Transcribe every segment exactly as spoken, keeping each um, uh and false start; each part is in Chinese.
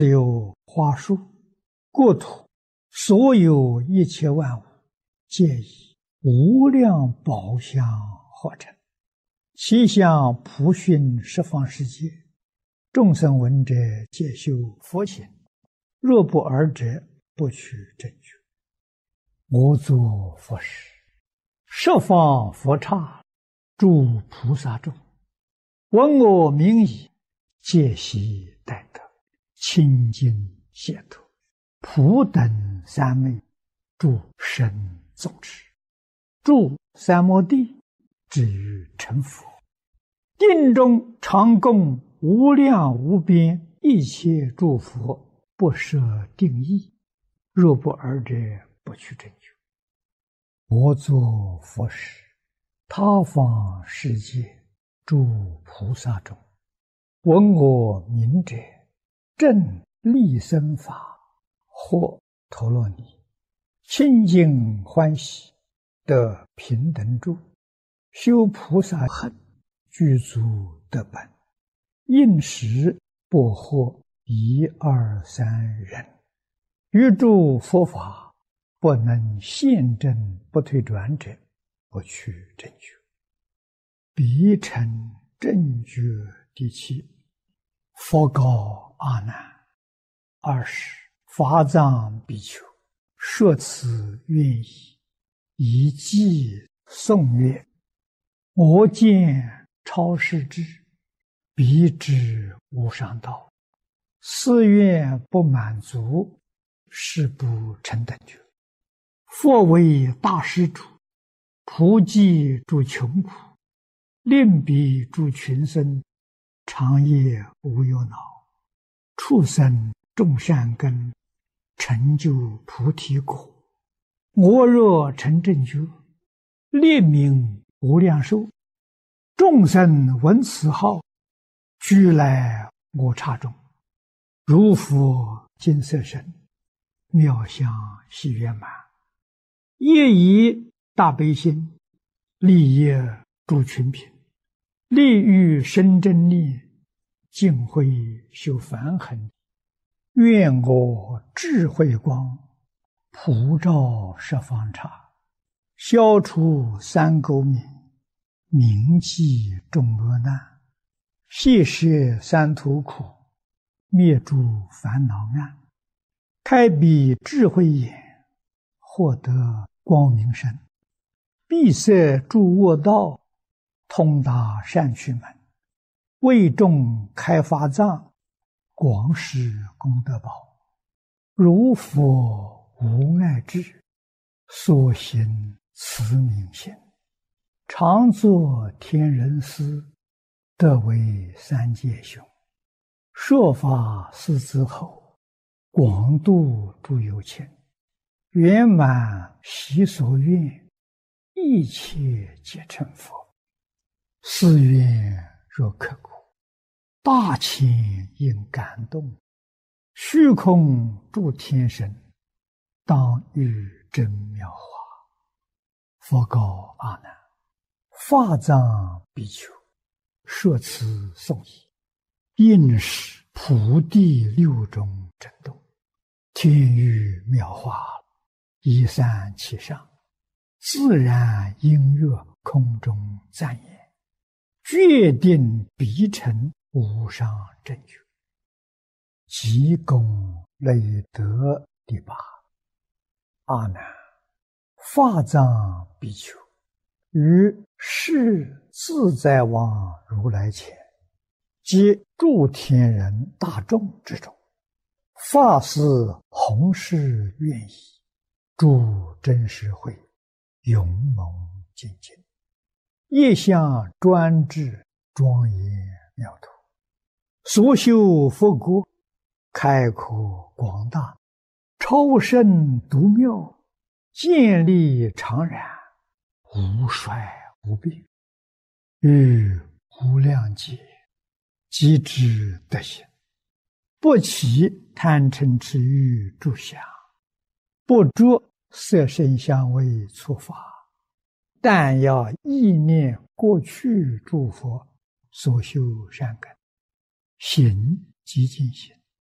有花树、国土，所有一切万物，皆以无量宝相合成。其相普熏十方世界，众生闻者皆修佛行，若不尔者，不取正觉。我作佛事，十方佛刹，诸菩萨众，闻我名已，皆悉待得，清净解脱，普等三昧，诸神众持，住三摩地，至于成佛。定中常供无量无边一切诸佛，不设定义，若不尔者，不取正觉。我作佛事，他方世界诸菩萨众，闻我名者，正利生法，或陀罗尼，清净欢喜，得平等住，修菩萨行，具足得本，应时不获一二三人，于诸佛法不能现证不退转者，不取正觉。彼成正觉第七。佛告阿难：二十法藏比丘，说此愿意，以偈颂曰：我见超世智，彼知无上道，誓愿不满足，誓不成等觉。佛为大施主，普济诸穷苦，令彼诸群生，长夜无忧恼，畜生种善根，成就菩提果。我若成正觉，列名无量寿，众生闻此号，俱来我刹中，如佛金色身，妙相喜圆满，业以大悲心，利益诸群品，利欲生真念，净慧修梵行。愿我智慧光，普照十方刹，消除三垢冥，明济众恶难，悉摄三途苦，灭诸烦恼暗，开彼智慧眼，获得光明身，闭塞诸恶道，通达善趣门，为众开法藏，广施功德宝。如佛无碍智，所行慈悯心，常作天人师，得为三界雄。说法四子后，广度诸有情，圆满习所愿，一切皆成佛。誓愿若刻苦，大千应感动，虚空诸天神，当遇真妙法。佛告阿难：法藏比丘，说此颂已，应是普地六种震动，天雨妙法，一散其上，自然音乐空中赞言，决定必成无上正觉。即功累德第八。阿难，法藏比丘，于世自在王如来前，及诸天人大众之中，发誓弘誓愿意，诸真实会，勇猛精进，业相专制，庄严妙土，所修佛国，开阔广大，超胜独妙，建立常然，无衰无病，于无量劫，即知德行，不起贪嗔痴欲诸相，不着色声香味触法，但要意念过去诸佛所修善根，行即净行，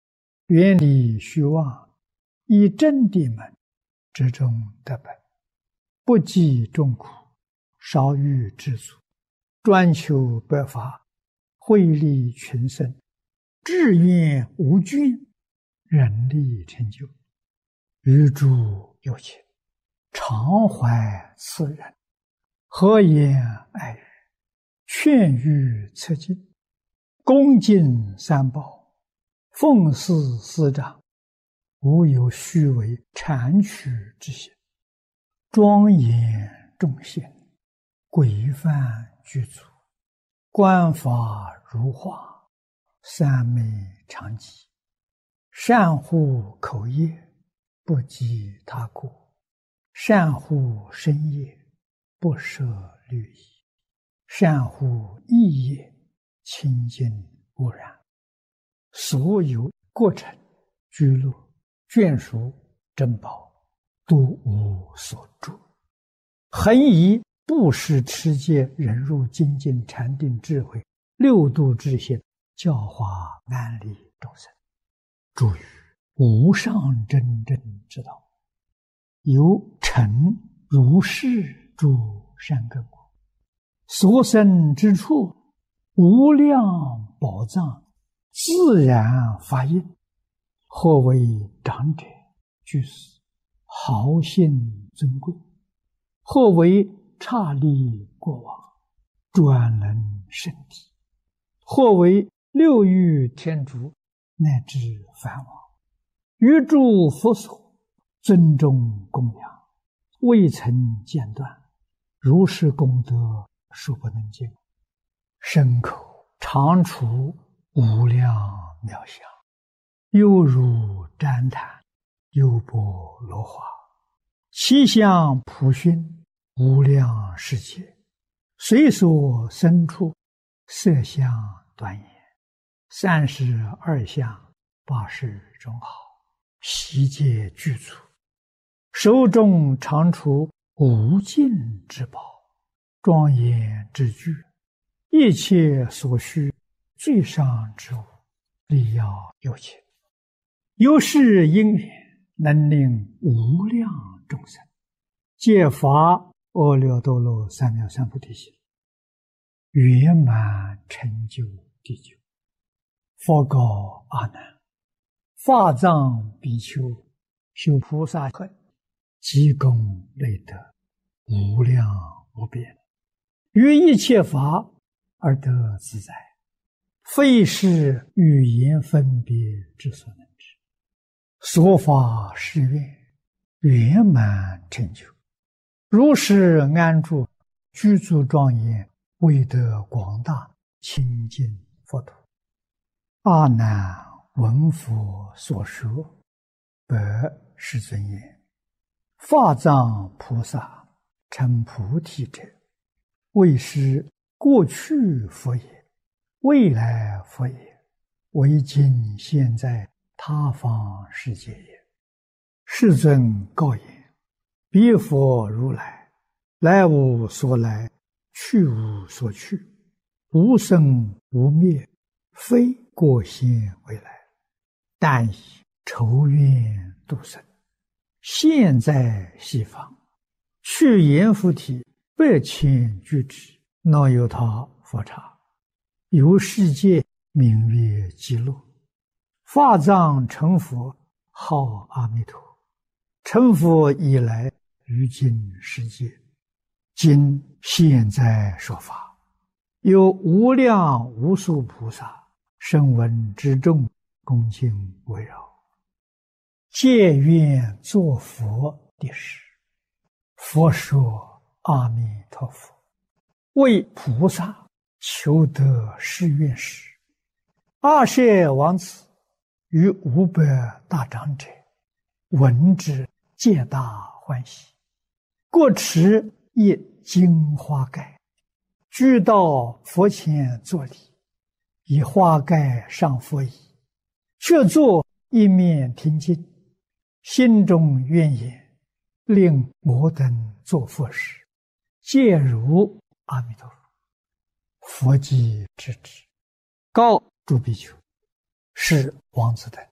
远离虚妄，以正谛门，之中得本，不计众苦，少欲知足，专求百法，惠利群生，志愿无倦，人力成就，于诸有情，常怀慈仁，和颜爱语，劝喻策进，恭敬三宝，奉事师长，无有虚伪谄曲之心，庄严众贤，规范具足，观法如画，三昧常寂，善护口业，不及他过，善护身业，不舍律仪，善护意业，清净无染。所有过程、居乐、眷属、珍宝，都无所住。恒以布施、持戒、忍辱、精进、禅定、智慧六度之心，教化万利众生，助于无上真正之道，由成如是诸善根果，所生之处，无量宝藏，自然发应。或为长者、居士、豪信尊贵；或为刹利国王、专能圣体；或为六欲天竺，乃至梵王，于诸佛所尊重供养，未曾间断，如是功德数不能尽，身口常处无量妙相，犹如旃檀，优波罗花，其相普熏，无量世界，随所生处，色相端严，三十二相，八十种好，悉皆具足，手中常处无尽之宝，庄严之具，一切所需最上之物，力要有情，由是因缘，能令无量众生皆发阿耨多罗三藐三菩提心，圆满成就地久。佛告阿难：法藏比丘修菩萨恨，积功累德，无量无边，于一切法而得自在，非是语言分别之所能知。所发誓愿，圆满成就，如是安住，具足庄严，为得广大清净佛土。阿难闻佛所说，白世尊言：法藏菩萨成菩提者，为是过去佛也，未来佛也，为今现在他方世界也。世尊告言：彼佛如来，来无所来，去无所去，无生无灭，非过现未来，但以筹愿度生，现在西方，去阎浮提百千俱胝，那由他佛刹，由世界名曰极乐。法藏成佛，号阿弥陀。成佛以来，于今世界，今现在说法，有无量无数菩萨声闻之众，恭敬围绕，皆愿作佛的事。佛说：阿弥陀佛，为菩萨求得誓愿时，阿舍王子与五百大长者闻之，皆大欢喜，各持一金花盖，俱到佛前作礼，以花盖上佛椅，却坐一面听经，心中愿言：令摩等作佛时，皆如阿弥陀佛。佛即知之，告诸比丘：是王子等